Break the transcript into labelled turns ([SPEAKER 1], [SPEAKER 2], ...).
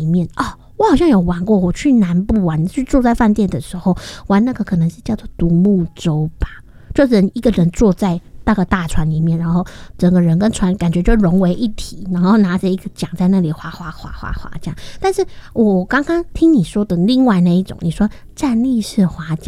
[SPEAKER 1] 面我好像有玩过，我去南部玩，去住在饭店的时候玩那个可能是叫做独木舟吧，就一个人坐在那个大船里面，然后整个人跟船感觉就融为一体，然后拿着一个桨在那里划划划划划这样。但是我刚刚听你说的另外那一种，你说站立式划桨